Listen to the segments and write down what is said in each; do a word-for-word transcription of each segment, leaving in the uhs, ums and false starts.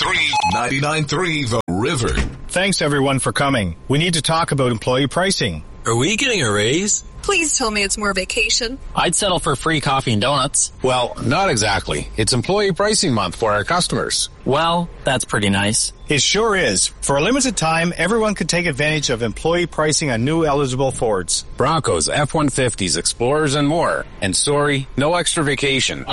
three, ninety-nine point three The River. Thanks everyone for coming. We need to talk about employee pricing. Are we getting a raise? Please tell me it's more vacation. I'd settle for free coffee and donuts. Well, not exactly. It's employee pricing month for our customers. Well, that's pretty nice. It sure is. For a limited time, everyone could take advantage of employee pricing on new eligible Fords. Broncos, F one fifties, Explorers, and more. And sorry, no extra vacation.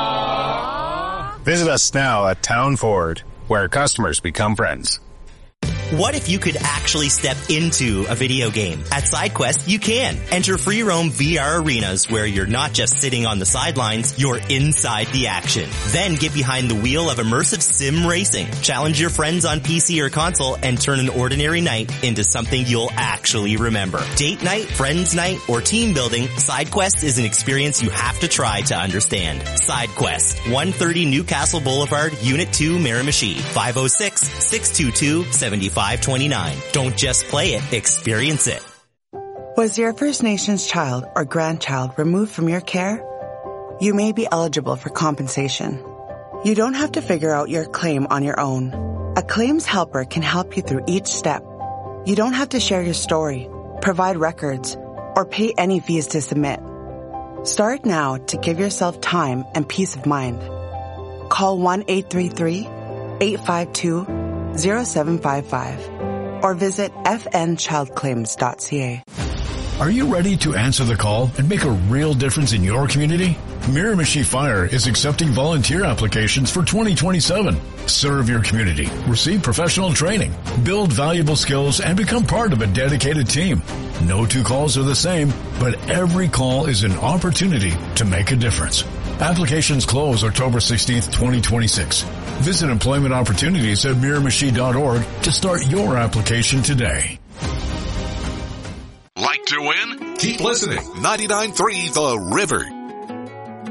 Aww. Visit us now at Town Ford, where customers become friends. What if you could actually step into a video game? At SideQuest, you can. Enter free roam V R arenas where you're not just sitting on the sidelines, you're inside the action. Then get behind the wheel of immersive sim racing. Challenge your friends on P C or console and turn an ordinary night into something you'll actually remember. Date night, friends night, or team building, SideQuest is an experience you have to try to understand. SideQuest, one thirty Newcastle Boulevard, Unit two, Miramichi, five oh six, six two two, seven five two nine. Don't just play it, experience it. Was your First Nations child or grandchild removed from your care? You may be eligible for compensation. You don't have to figure out your claim on your own. A claims helper can help you through each step. You don't have to share your story, provide records, or pay any fees to submit. Start now to give yourself time and peace of mind. Call one eight three three, eight five two, zero seven five five or visit f n child claims dot c a. Are you ready to answer the call and make a real difference in your community? Miramichi Fire is accepting volunteer applications for twenty twenty-seven. Serve your community, receive professional training, build valuable skills, and become part of a dedicated team. No two calls are the same, but every call is an opportunity to make a difference. Applications close October sixteenth, twenty twenty-six. Visit employment opportunities at miramichi dot org to start your application today. Like to win? Keep listening. ninety-nine point three The River.